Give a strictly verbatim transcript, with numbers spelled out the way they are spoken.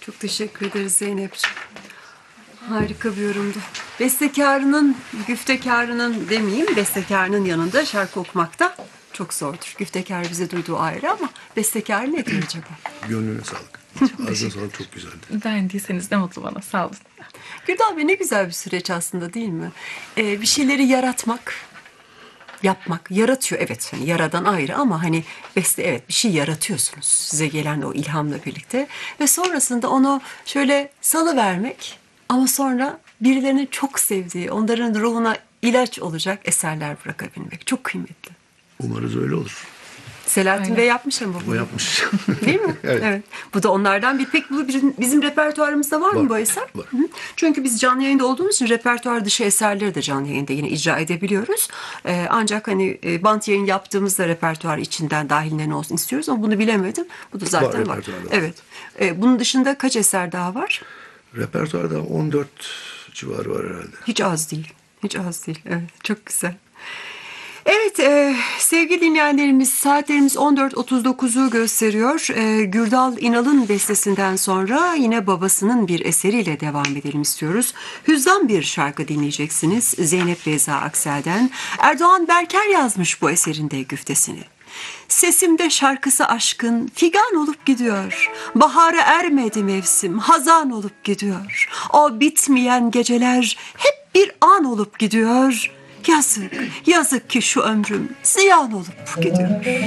Çok teşekkür ederiz Zeynep'ciğim. Harika bir yorumdu. Bestekarının, güftekarının demeyeyim, bestekarının yanında şarkı okumak da çok zordur. Güftekar bize duyduğu ayrı ama bestekar ne diyor acaba? Gönlüne sağlık. Ağzına sağlık, çok güzeldi. Beğendiyseniz ne mutlu bana, sağ olun. Gürdal Bey, ne güzel bir süreç aslında, değil mi? Ee, bir şeyleri yaratmak, yapmak, yaratıyor. Evet, hani yaradan ayrı ama hani beste, evet, bir şey yaratıyorsunuz. Size gelen o ilhamla birlikte. Ve sonrasında onu şöyle salıvermek ama sonra birilerinin çok sevdiği, onların ruhuna ilaç olacak eserler bırakabilmek. Çok kıymetli. Umarız öyle olur. Selahattin Aynen. Bey yapmış ama O bunu. yapmış. Değil mi? Evet. Bu da onlardan bir. Pek bu bizim, bizim repertuarımızda var, Var, mı bu eser? var. Hı hı. Çünkü biz canlı yayında olduğumuz için repertuar dışı eserleri de canlı yayında yine icra edebiliyoruz. Ee, ancak hani e, bant yayın yaptığımızda repertuar içinden dahiline ne olsun istiyoruz ama bunu bilemedim. Bu da zaten var. repertuarda var. Evet. Ee, bunun dışında kaç eser daha var? Repertuarda on dört civarı var herhalde. Hiç az değil. Hiç az değil. Evet, çok güzel. Evet, e, sevgili dinleyenlerimiz, saatlerimiz on dört otuz dokuzu gösteriyor. E, Gürdal İnal'ın bestesinden sonra yine babasının bir eseriyle devam edelim istiyoruz. Hüzzam bir şarkı dinleyeceksiniz Zeynep Reza Aksel'den. Erdoğan Berker yazmış bu eserinde güftesini. Sesimde şarkısı aşkın figan olup gidiyor. Bahara ermedi mevsim, hazan olup gidiyor. O bitmeyen geceler hep bir an olup gidiyor. Yazık, yazık ki şu ömrüm ziyan olup gidiyor.